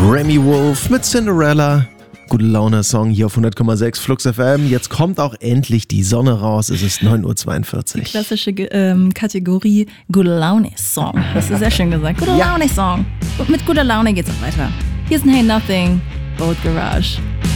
Remy Wolf mit Cinderella. Gute Laune-Song hier auf 100,6 Flux FM. Jetzt kommt auch endlich die Sonne raus. Es ist 9.42 Uhr. Die klassische Kategorie Gute Laune-Song. Hast du sehr schön gesagt. Gute Laune-Song. Und mit guter Laune geht's auch weiter. Hier ist ein Hey Nothing, Boat Garage.